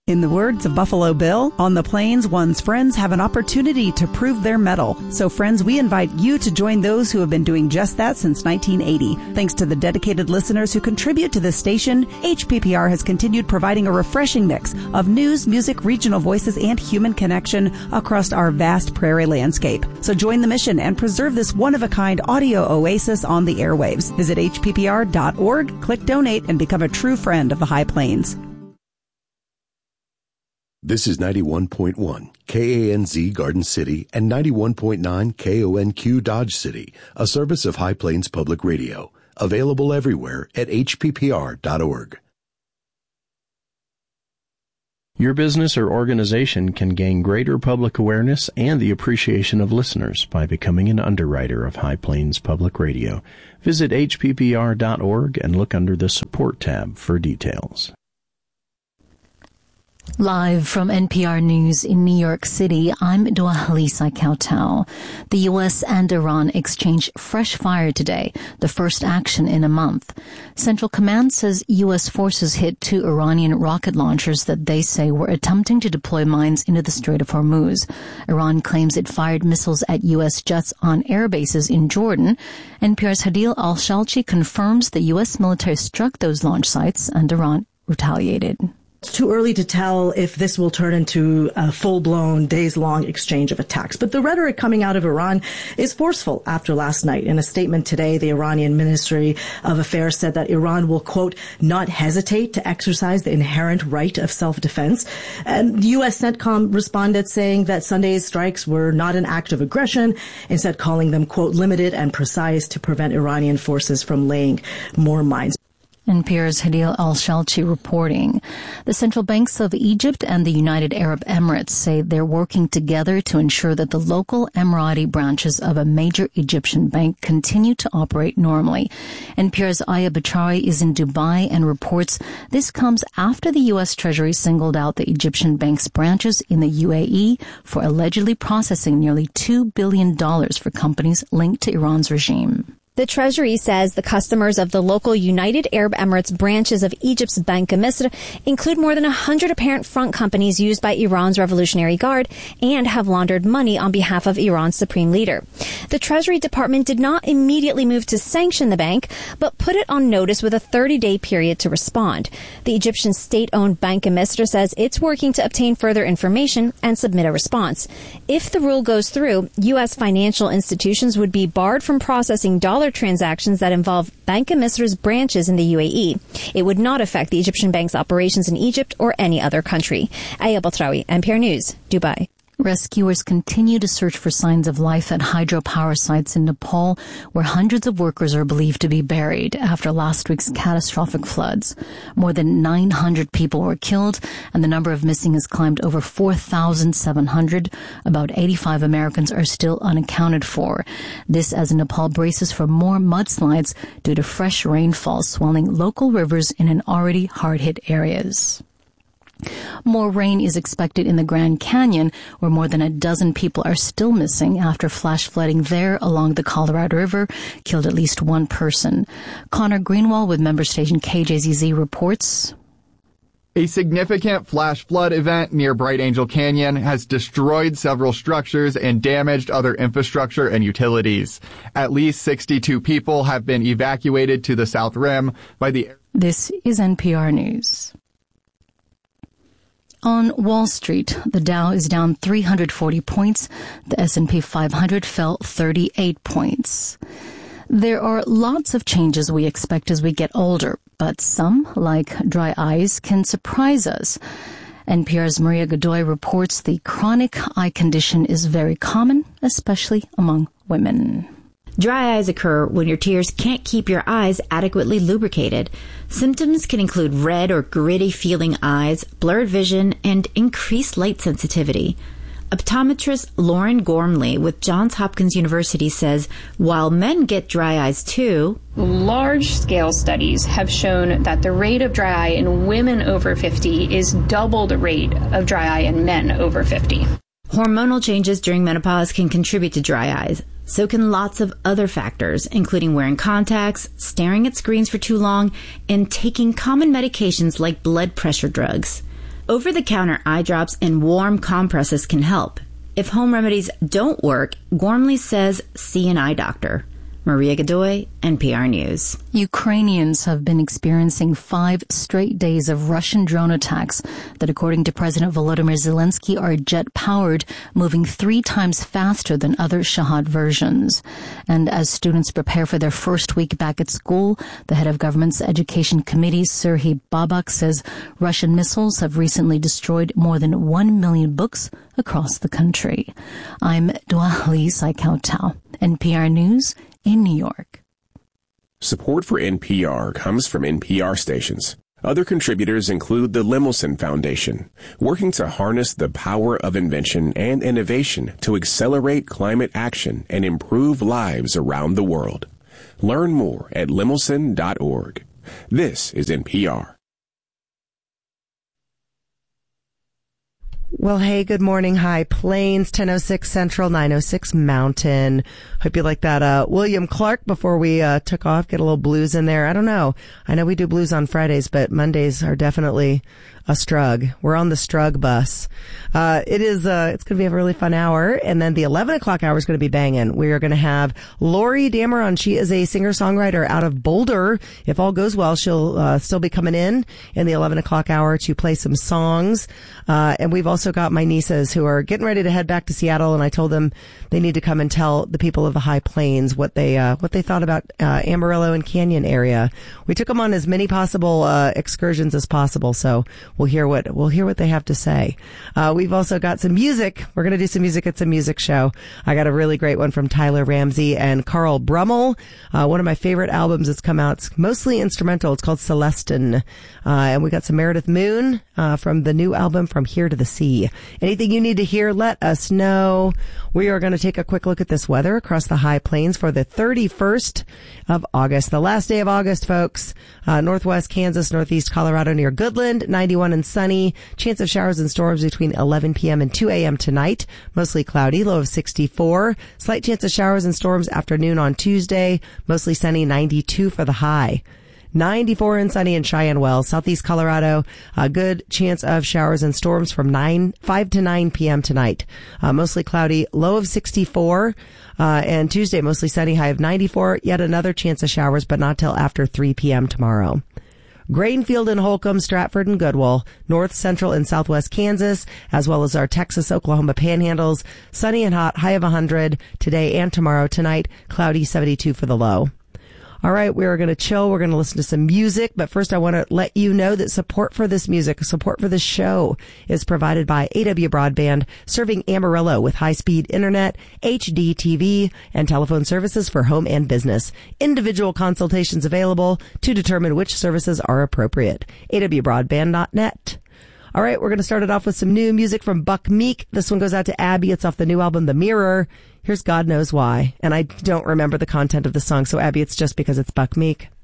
In the words of Buffalo Bill, on the plains, one's friends have an opportunity to prove their mettle. So friends, we invite you to join those who have been doing just that since 1980. Thanks to the dedicated listeners who contribute to this station, HPPR has continued providing a refreshing mix of news, music, regional voices, and human connection across our vast prairie landscape. So join the mission and preserve this one-of-a-kind audio oasis on the airwaves. Visit hppr.org, click donate, and become a true friend of the High Plains. This is 91.1 KANZ Garden City and 91.9 KONQ Dodge City, a service of High Plains Public Radio, available everywhere at hppr.org. Your business or organization can gain greater public awareness and the appreciation of listeners by becoming an underwriter of High Plains Public Radio. Visit hppr.org and look under the Support tab for details. Live from NPR News in New York City, I'm Dua-Halisa Kautal. The U.S. and Iran exchanged fresh fire today, the first action in a month. Central Command says U.S. forces hit 2 Iranian rocket launchers that they say were attempting to deploy mines into the Strait of Hormuz. Iran claims it fired missiles at U.S. jets on air bases in Jordan. NPR's Hadil Al-Shalchi confirms the U.S. military struck those launch sites and Iran retaliated. It's too early to tell if this will turn into a full-blown, days-long exchange of attacks. But the rhetoric coming out of Iran is forceful after last night. In a statement today, the Iranian Ministry of Affairs said that Iran will, quote, not hesitate to exercise the inherent right of self-defense. And the U.S. CENTCOM responded saying that Sunday's strikes were not an act of aggression, instead calling them, quote, limited and precise to prevent Iranian forces from laying more mines. NPR's Hadil Al-Shalchi reporting. The central banks of Egypt and the United Arab Emirates say they're working together to ensure that the local Emirati branches of a major Egyptian bank continue to operate normally. NPR's Aya Bachari is in Dubai and reports this comes after the U.S. Treasury singled out the Egyptian bank's branches in the UAE for allegedly processing nearly $2 billion for companies linked to Iran's regime. The Treasury says the customers of the local United Arab Emirates branches of Egypt's Bank Misr include more than 100 apparent front companies used by Iran's Revolutionary Guard and have laundered money on behalf of Iran's supreme leader. The Treasury Department did not immediately move to sanction the bank, but put it on notice with a 30-day period to respond. The Egyptian state-owned Bank Misr says it's working to obtain further information and submit a response. If the rule goes through, U.S. financial institutions would be barred from processing dollar transactions that involve Bank Misr's branches in the UAE. It would not affect the Egyptian bank's operations in Egypt or any other country. Aya Batrawi, NPR News, Dubai. Rescuers continue to search for signs of life at hydropower sites in Nepal, where hundreds of workers are believed to be buried after last week's catastrophic floods. More than 900 people were killed, and the number of missing has climbed over 4,700. About 85 Americans are still unaccounted for. This as Nepal braces for more mudslides due to fresh rainfall swelling local rivers in an already hard-hit areas. More rain is expected in the Grand Canyon, where more than a dozen people are still missing after flash flooding there along the Colorado River killed at least one person. Connor Greenwald with member station KJZZ reports. A significant flash flood event near Bright Angel Canyon has destroyed several structures and damaged other infrastructure and utilities. At least 62 people have been evacuated to the South Rim by the... This is NPR News. On Wall Street, the Dow is down 340 points. The S&P 500 fell 38 points. There are lots of changes we expect as we get older, but some, like dry eyes, can surprise us. NPR's Maria Godoy reports the chronic eye condition is very common, especially among women. Dry eyes occur when your tears can't keep your eyes adequately lubricated. Symptoms can include red or gritty feeling eyes, blurred vision, and increased light sensitivity. Optometrist Lauren Gormley with Johns Hopkins University says while men get dry eyes too, large-scale studies have shown that the rate of dry eye in women over 50 is double the rate of dry eye in men over 50. Hormonal changes during menopause can contribute to dry eyes. So can lots of other factors, including wearing contacts, staring at screens for too long, and taking common medications like blood pressure drugs. Over-the-counter eye drops and warm compresses can help. If home remedies don't work, Gormley says see an eye doctor. Maria Godoy, NPR News. Ukrainians have been experiencing 5 straight days of Russian drone attacks that, according to President Volodymyr Zelensky, are jet-powered, moving 3 times faster than other Shahed versions. And as students prepare for their first week back at school, the head of government's education committee, Serhiy Babak, says Russian missiles have recently destroyed more than 1 million books across the country. I'm Dua-Li Saikau-Tao, NPR News in New York. Support for NPR comes from NPR stations. Other contributors include the Lemelson Foundation, working to harness the power of invention and innovation to accelerate climate action and improve lives around the world. Learn more at lemelson.org. This is NPR. Well, hey, good morning. High Plains, 10:06 Central, 9:06 Mountain. Hope you like that, William Clark before we, took off. Get a little blues in there. I don't know. I know we do blues on Fridays, but Mondays are definitely a strug. We're on the strug bus. It's going to be a really fun hour. And then the 11 o'clock hour is going to be banging. We are going to have Lori Dameron. She is a singer-songwriter out of Boulder. If all goes well, she'll, still be coming in the 11 o'clock hour to play some songs. And we've also got my nieces who are getting ready to head back to Seattle. And I told them they need to come and tell the people of the High Plains what they thought about, Amarillo and Canyon area. We took them on as many possible, excursions as possible. So we'll hear what they have to say. We've also got some music. We're going to do some music at some music show. I got a really great one from Tyler Ramsey and Carl Brummel. One of my favorite albums that's come out. It's mostly instrumental. It's called Celestin. And we got some Meredith Moon, from the new album From Here to the Sea. Anything you need to hear, let us know. We are going to take a quick look at this weather across the High Plains for the 31st of August. The last day of August, folks. Northwest Kansas, northeast Colorado near Goodland, 91 and sunny. Chance of showers and storms between 11 p.m. and 2 a.m. tonight. Mostly cloudy, low of 64. Slight chance of showers and storms afternoon on Tuesday. Mostly sunny, 92 for the high. 94 and sunny in Cheyenne Wells, southeast Colorado. A good chance of showers and storms from 5 to 9 p.m. tonight. Mostly cloudy, low of 64. And Tuesday, mostly sunny, high of 94. Yet another chance of showers, but not till after 3 p.m. tomorrow. Grainfield and Holcomb, Stratford and Goodwill, north, central, and southwest Kansas, as well as our Texas, Oklahoma panhandles. Sunny and hot, high of 100 today and tomorrow. Tonight, cloudy, 72 for the low. All right, we are going to chill. We're going to listen to some music. But first, I want to let you know that support for this music, support for this show is provided by AW Broadband, serving Amarillo with high-speed internet, HD TV, and telephone services for home and business. Individual consultations available to determine which services are appropriate. awbroadband.net. All right, we're going to start it off with some new music from Buck Meek. This one goes out to Abby. It's off the new album, The Mirror. Here's God Knows Why. And I don't remember the content of the song, so Abby, it's just because it's Buck Meek.